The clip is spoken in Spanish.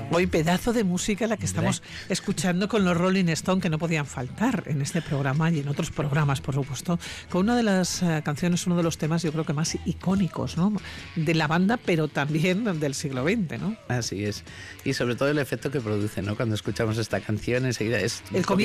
Hoy pedazo de música la que estamos escuchando con los Rolling Stones, que no podían faltar en este programa y en otros programas, por supuesto, con una de las canciones, uno de los temas yo creo que más icónicos, ¿no?, de la banda, pero también del siglo XX, ¿no? Así es. Y sobre todo el efecto que produce, ¿no?, cuando escuchamos esta canción enseguida es... El